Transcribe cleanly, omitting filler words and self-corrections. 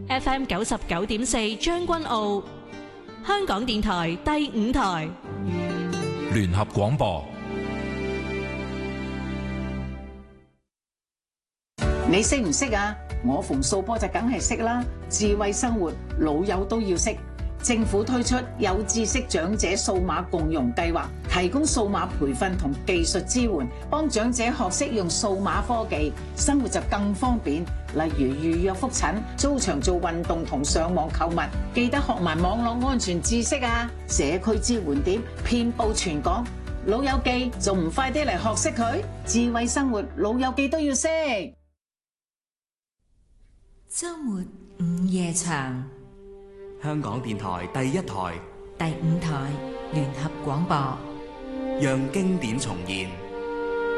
FM 99.4將軍澳，香港電台第5台聯合廣播。 你識唔識啊？我馮素波就梗係識啦。智慧生活，老友都要識。政府推出有知識長者數碼共融計劃，提供數碼培訓同技術支援，幫長者學識用數碼科技，生活就更方便。例如預約覆診、租場做運動同上網購物，記得學埋網絡安全知識啊！社區支援點遍佈全港，老友記仲唔快啲嚟學識佢？智慧生活，老友記都要識。 週末午夜場， 香港電台第1台、 第5台聯合廣播， 讓經典重現。